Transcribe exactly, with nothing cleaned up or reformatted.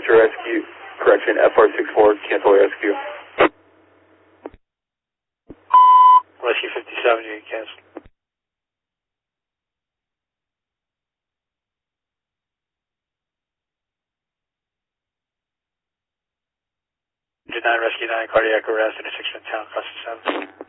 Rescue, rescue, correction, F R six four, cancel rescue. Rescue fifty-seven, you can cancel. nine, Rescue nine, cardiac arrest, intersection of town, crossing seven.